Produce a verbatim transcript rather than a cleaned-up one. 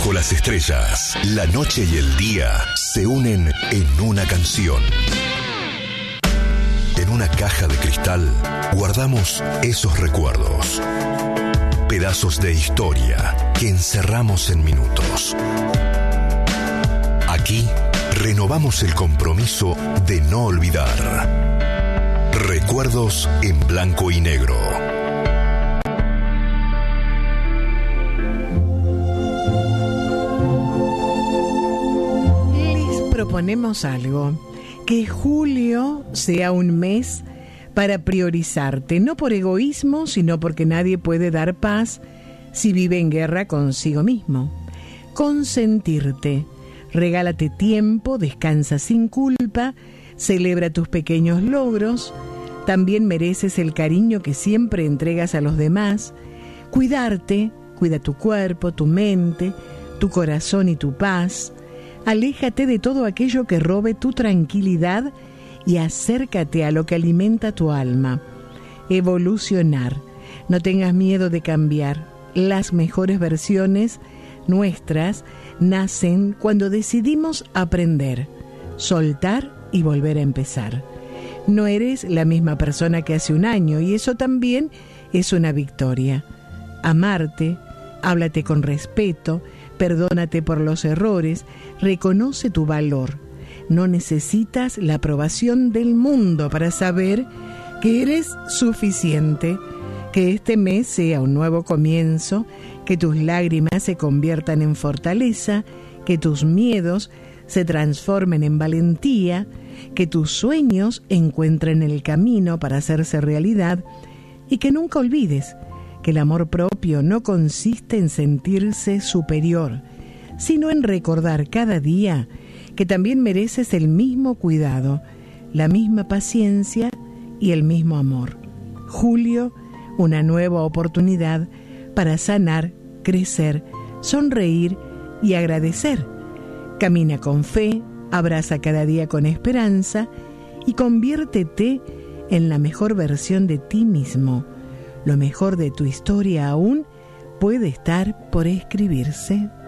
Bajo las estrellas, la noche y el día se unen en una canción. En una caja de cristal guardamos esos recuerdos. Pedazos de historia que encerramos en minutos. Aquí renovamos el compromiso de no olvidar. Recuerdos en blanco y negro. Proponemos algo, que julio sea un mes para priorizarte, no por egoísmo, sino porque nadie puede dar paz si vive en guerra consigo mismo. Consentirte, regálate tiempo, descansa sin culpa, celebra tus pequeños logros, también mereces el cariño que siempre entregas a los demás. Cuidarte, cuida tu cuerpo, tu mente, tu corazón y tu paz. Aléjate de todo aquello que robe tu tranquilidad y acércate a lo que alimenta tu alma. Evolucionar. No tengas miedo de cambiar. Las mejores versiones nuestras nacen cuando decidimos aprender, soltar y volver a empezar. No eres la misma persona que hace un año y eso también es una victoria. Amarte, háblate con respeto, perdónate por los errores, reconoce tu valor. No necesitas la aprobación del mundo para saber que eres suficiente. Que este mes sea un nuevo comienzo, que tus lágrimas se conviertan en fortaleza, que tus miedos se transformen en valentía, que tus sueños encuentren el camino para hacerse realidad y que nunca olvides que el amor propio no consiste en sentirse superior, sino en recordar cada día que también mereces el mismo cuidado, la misma paciencia y el mismo amor. Julio, una nueva oportunidad para sanar, crecer, sonreír y agradecer. Camina con fe, abraza cada día con esperanza y conviértete en la mejor versión de ti mismo. Lo mejor de tu historia aún puede estar por escribirse.